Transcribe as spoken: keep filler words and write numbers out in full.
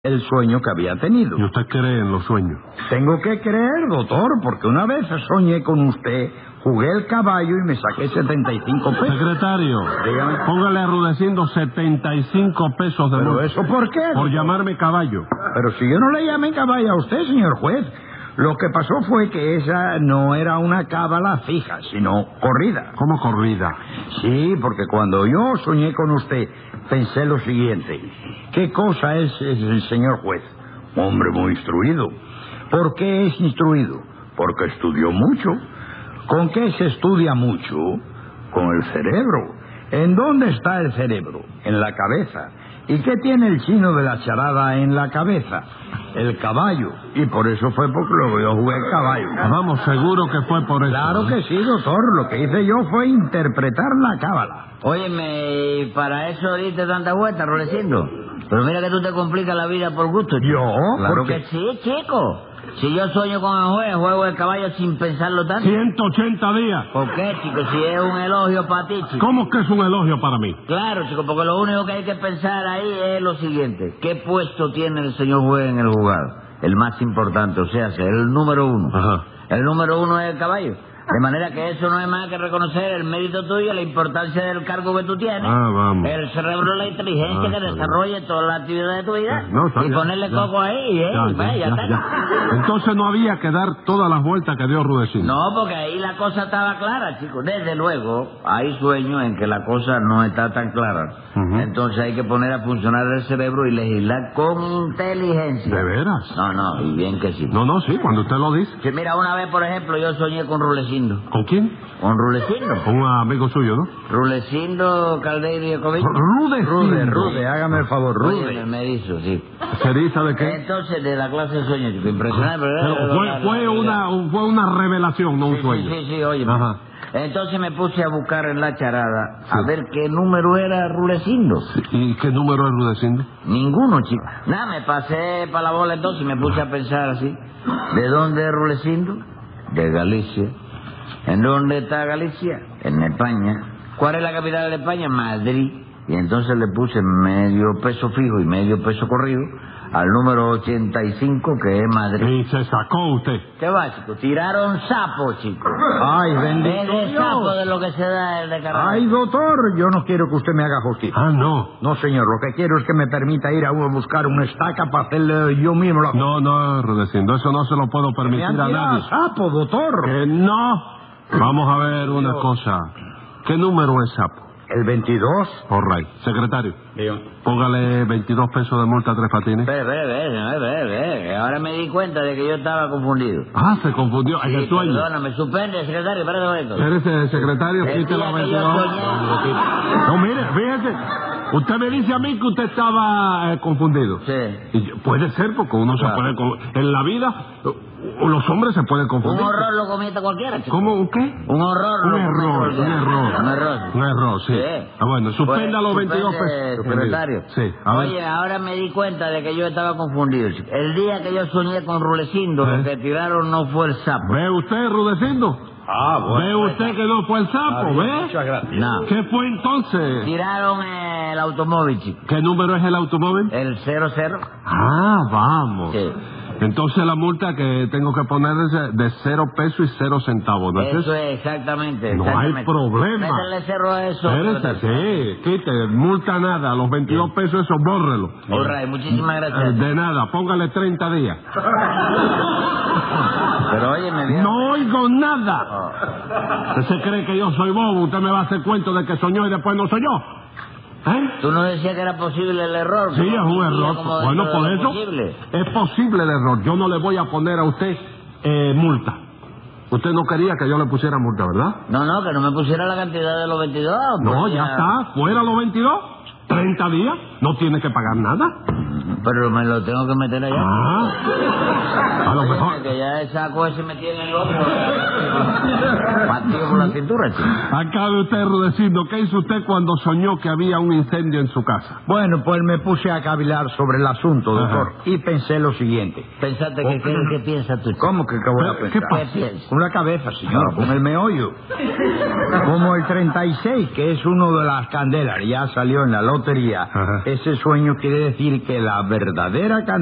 el sueño que había tenido. ¿Y usted cree en los sueños? Tengo que creer, doctor, porque una vez soñé con usted, jugué el caballo y me saqué setenta y cinco pesos. Secretario, Dígame. póngale a Rudecindo setenta y cinco pesos de ¿Pero multa. eso por qué? Por doctor? llamarme caballo. Pero si yo no le llamé caballo a usted, señor juez. Lo que pasó fue que esa no era una cábala fija, sino corrida. ¿Cómo corrida? Sí, porque cuando yo soñé con usted, pensé lo siguiente. ¿Qué cosa es, es el señor juez? Hombre muy instruido. ¿Por qué es instruido? Porque estudió mucho. ¿Con qué se estudia mucho? Con el cerebro. ¿En dónde está el cerebro? En la cabeza. ¿Y qué tiene el chino de la charada en la cabeza? El caballo. Y por eso fue porque luego yo jugué el caballo. Ah, vamos, seguro que fue por eso. Claro que sí, doctor. Lo que hice yo fue interpretar la cábala. Óyeme, ¿y para eso diste tanta vuelta, Rudecindo? Pero mira que tú te complicas la vida por gusto, chico. ¿Yo? Claro ¿Por qué? que sí, chico. Si yo sueño con el juez, juego el caballo sin pensarlo tanto. ciento ochenta días. ¿Por qué, chico? Si es un elogio para ti, chico. ¿Cómo que es un elogio para mí? Claro, chico, porque lo único que hay que pensar ahí es lo siguiente. ¿Qué puesto tiene el señor juez en el juzgado? El más importante, o sea, el número uno. Ajá. El número uno es el caballo. De manera que eso no es más que reconocer el mérito tuyo, la importancia del cargo que tú tienes, Ah, vamos. el cerebro, la inteligencia Ah, que está desarrolle toda la actividad de tu vida, No, está y bien, ponerle ya. coco ahí, ¿eh? Ya, Y ya, pues, ya ya, está. ya. Entonces no había que dar todas las vueltas que dio Rudecindo. No, porque ahí la cosa estaba clara, chicos. Desde luego, hay sueños en que la cosa no está tan clara. Ujú. Entonces hay que poner a funcionar el cerebro y legislar con inteligencia. ¿De veras? No, no, y bien que sí. No, no, sí, cuando usted lo dice. Sí, mira, una vez, por ejemplo, yo soñé con Rulecindo. ¿Con quién? ¿Con Rulecindo? Con un amigo suyo, ¿no? Rulecindo Caldeiro y Ecovich. Rudecindo. Rude, Rude, hágame el favor, Oye, Rude. me dizo, sí. ¿Se dice de qué? Entonces, de la clase de sueños, chico, impresionante, ¿verdad? Pero fue, fue, una, fue una revelación, no un Sí, sueño. sí, sí, sí, oye. Ajá. Entonces me puse a buscar en la charada a Sí. ver qué número era Rulecindo. ¿Y qué número es Rudecindo? Ninguno, chico. Nada, me pasé para la bola entonces y me puse a pensar así. ¿De dónde es Rulecindo? De Galicia. ¿En dónde está Galicia? En España. ¿Cuál es la capital de España? Madrid. Y entonces le puse medio peso fijo y medio peso corrido al número ochenta y cinco, que es Madrid. Y se sacó usted. ¿Qué va, chico? Tiraron sapo, chico. Ay, bendito Es de sapo Dios. de lo que se da el de carnaval. Ay, doctor, yo no quiero que usted me haga justicia. Ah, no. No, señor, lo que quiero es que me permita ir a buscar una estaca para hacerle yo mismo la... No, no, Rudecindo, eso no se lo puedo Me permitir han a tirado nadie. sapo, doctor. Que no. Vamos a ver una cosa. ¿Qué número es sapo? El veintidós. All right. Secretario, póngale veintidós pesos de multa a Tres Patines. Ve, ve, ve, ve, ve, ve. Ahora me di cuenta de que yo estaba confundido. Ah, se confundió. En Sí, el sueño. perdóname, suspende, secretario, espérate un momento. Espérese, secretario, El quite día los que yo veintidós. soñé- No, mire, fíjese. Usted me dice a mí que usted estaba eh, confundido. Sí. Y yo- puede ser, porque uno Claro. se puede... con- En la vida, eh, los hombres se pueden Un confundir. horror lo comete cualquiera, chico. ¿Cómo? ¿Un qué? Un horror Un lo comete error, un cualquiera. error. Un error. Un error, sí. Sí. Ah, bueno, suspenda Pues, los veintidós suspende, pesos. secretario. Sí, a ver. Oye, ahora me di cuenta de que yo estaba confundido, chico. El día que yo soñé con Rulecindo, ¿Eh? lo que tiraron no fue el sapo. ¿Ve usted, Rudecindo? Ah, ¿Ve usted que no fue el sapo? ¿Ve? Muchas gracias. No. ¿Qué fue entonces? Tiraron el automóvil, chico. ¿Qué número es el automóvil? El cero cero. Ah, vamos. Sí. Entonces la multa que tengo que poner es de cero pesos y cero centavos, ¿no es Eso eso? es exactamente. No hay exactamente. problema. Métele cero a eso. Espérese, sí, quite, multa nada, los veintidós pesos eso, bórrelo. All right, muchísimas Eh, gracias. De nada, póngale treinta días. Pero oye, me vio. No oigo nada. ¿Usted se cree que yo soy bobo? ¿Usted me va a hacer cuento de que soñó y después no soñó? ¿Eh? Tú no decías que era posible el error. Sí, ¿no? es un Como error. Bueno, dentro por de lo eso posible. es posible el error. Yo no le voy a poner a usted eh, multa. Usted no quería que yo le pusiera multa, ¿verdad? No, no, que no me pusiera la cantidad de los veintidós. No, porque ya está. Fuera los veintidós. treinta días. No tiene que pagar nada. Pero me lo tengo que meter allá. Ah. A lo Oye, mejor. que ya el saco ese me tiene el otro. Partido por la cintura, chico. Acabe usted, Rudecindo. ¿Qué hizo usted cuando soñó que había un incendio en su casa? Bueno, pues me puse a cavilar sobre el asunto, doctor, Ajá. y pensé lo siguiente. Pensaste que, ¿qué, qué piensas tú? ¿Cómo que qué voy a Pero, ¿qué pensar? pasa? ¿Qué piensas? Con la cabeza, señor, con el meollo. Como el treinta y seis, que es uno de las candelas, ya salió en la lotería. Ajá. Ese sueño quiere decir que la verdadera cantidad